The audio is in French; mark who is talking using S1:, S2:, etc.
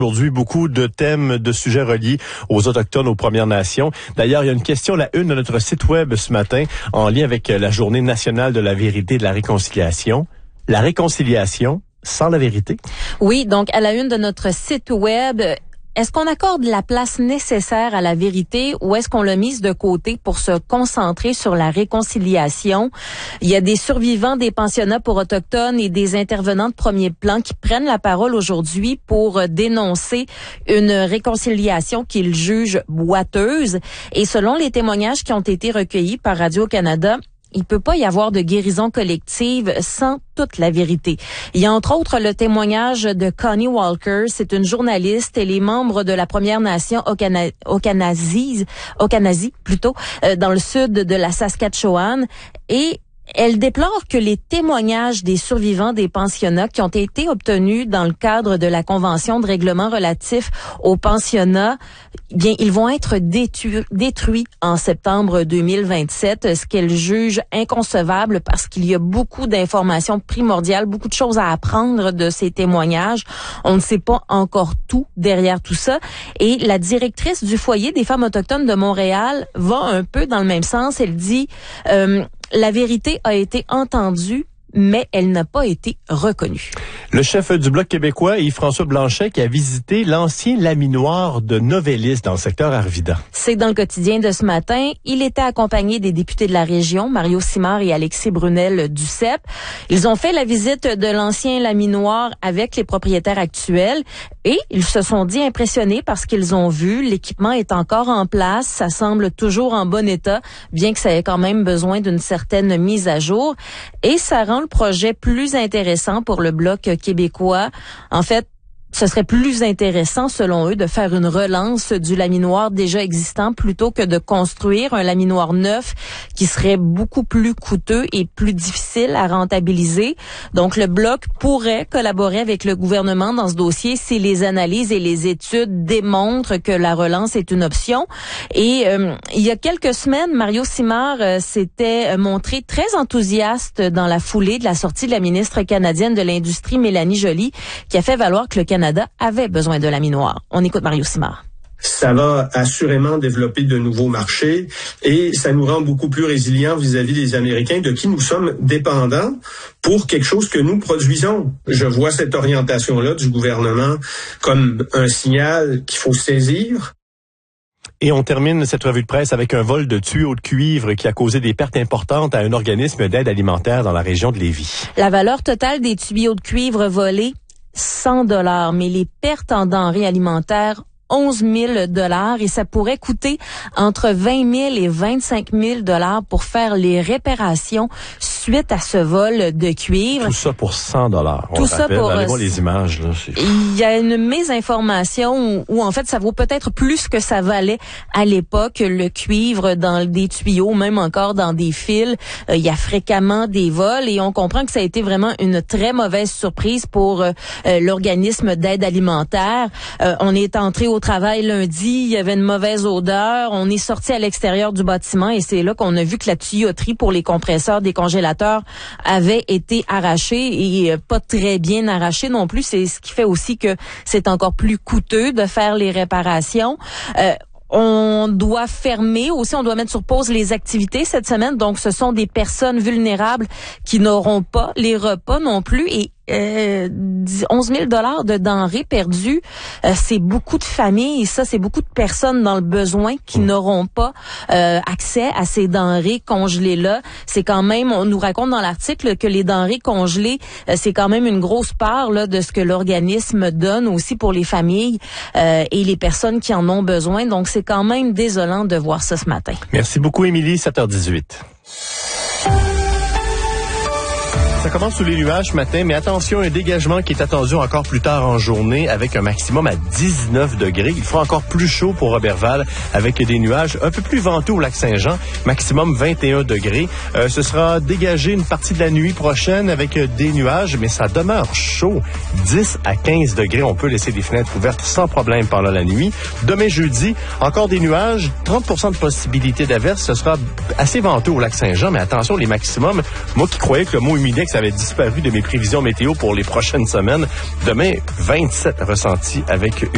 S1: Aujourd'hui, beaucoup de thèmes, de sujets reliés aux Autochtones, aux Premières Nations. D'ailleurs, il y a une question, la une de notre site web ce matin, en lien avec la Journée nationale de la vérité et de la réconciliation. La réconciliation sans la vérité?
S2: Oui, donc à la une de notre site web, est-ce qu'on accorde la place nécessaire à la vérité ou est-ce qu'on l'a mise de côté pour se concentrer sur la réconciliation? Il y a des survivants des pensionnats pour Autochtones et des intervenants de premier plan qui prennent la parole aujourd'hui pour dénoncer une réconciliation qu'ils jugent boiteuse. Et selon les témoignages qui ont été recueillis par Radio-Canada, il peut pas y avoir de guérison collective sans toute la vérité. Il y a entre autres le témoignage de Connie Walker. C'est une journaliste. Elle est membre de la Première Nation Okanazi, dans le sud de la Saskatchewan. Et elle déplore que les témoignages des survivants des pensionnats qui ont été obtenus dans le cadre de la Convention de règlement relatif aux pensionnats, bien, ils vont être détruits en septembre 2027, ce qu'elle juge inconcevable parce qu'il y a beaucoup d'informations primordiales, beaucoup de choses à apprendre de ces témoignages. On ne sait pas encore tout derrière tout ça. Et la directrice du foyer des femmes autochtones de Montréal va un peu dans le même sens. Elle dit la vérité a été entendue, mais elle n'a pas été reconnue.
S1: Le chef du Bloc québécois, Yves-François Blanchet, qui a visité l'ancien laminoir de Novelis dans le secteur Arvida.
S2: C'est dans le quotidien de ce matin. Il était accompagné des députés de la région, Mario Simard et Alexis Brunel du CEP. Ils ont fait la visite de l'ancien laminoir avec les propriétaires actuels et ils se sont dit impressionnés parce qu'ils ont vu l'équipement est encore en place. Ça semble toujours en bon état, bien que ça ait quand même besoin d'une certaine mise à jour. Et ça rend le projet plus intéressant pour le Bloc québécois. En fait, ce serait plus intéressant, selon eux, de faire une relance du laminoir déjà existant plutôt que de construire un laminoir neuf qui serait beaucoup plus coûteux et plus difficile à rentabiliser. Donc, le Bloc pourrait collaborer avec le gouvernement dans ce dossier si les analyses et les études démontrent que la relance est une option. Et il y a quelques semaines, Mario Simard s'était montré très enthousiaste dans la foulée de la sortie de la ministre canadienne de l'Industrie, Mélanie Joly, qui a fait valoir que le Canada avait besoin de laminoir. On écoute Mario Simard.
S3: Ça va assurément développer de nouveaux marchés et ça nous rend beaucoup plus résilients vis-à-vis des Américains de qui nous sommes dépendants pour quelque chose que nous produisons. Je vois cette orientation-là du gouvernement comme un signal qu'il faut saisir.
S1: Et on termine cette revue de presse avec un vol de tuyaux de cuivre qui a causé des pertes importantes à un organisme d'aide alimentaire dans la région de Lévis.
S2: La valeur totale des tuyaux de cuivre volés, $100, mais les pertes en denrées alimentaires, $11 000 et ça pourrait coûter entre 20 000 et 25 000 pour faire les réparations suite à ce vol de cuivre.
S1: Tout ça pour $100.
S2: Tout ça pour
S1: allez voir les images là.
S2: Il y a une mésinformation où en fait ça vaut peut-être plus que ça valait à l'époque le cuivre dans des tuyaux, même encore dans des fils. Il y a fréquemment des vols et on comprend que ça a été vraiment une très mauvaise surprise pour l'organisme d'aide alimentaire. On est entré au travail lundi, il y avait une mauvaise odeur, on est sorti à l'extérieur du bâtiment et c'est là qu'on a vu que la tuyauterie pour les compresseurs des congélateurs avait été arrachée et pas très bien arrachée non plus. C'est ce qui fait aussi que c'est encore plus coûteux de faire les réparations. On doit fermer aussi, on doit mettre sur pause les activités cette semaine. Donc, ce sont des personnes vulnérables qui n'auront pas les repas non plus. Et 11 000 $ de denrées perdues, c'est beaucoup de familles. Et ça, c'est beaucoup de personnes dans le besoin qui n'auront pas accès à ces denrées congelées-là. C'est quand même, on nous raconte dans l'article que les denrées congelées, c'est quand même une grosse part là, de ce que l'organisme donne aussi pour les familles et les personnes qui en ont besoin. Donc, c'est quand même désolant de voir ça ce matin.
S1: Merci beaucoup, Émilie. 7h18. Ça commence sous les nuages ce matin, mais attention, un dégagement qui est attendu encore plus tard en journée avec un maximum à 19 degrés. Il fera encore plus chaud pour Roberval avec des nuages un peu plus venteux au lac Saint-Jean, maximum 21 degrés. Ce sera dégagé une partie de la nuit prochaine avec des nuages, mais ça demeure chaud. 10 à 15 degrés, on peut laisser les fenêtres ouvertes sans problème pendant la nuit. Demain jeudi, encore des nuages, 30% de possibilité d'averse. Ce sera assez venteux au lac Saint-Jean, mais attention, les maximums. Moi qui croyais que le mot humidex avait disparu de mes prévisions météo pour les prochaines semaines. Demain, 27 ressentis avec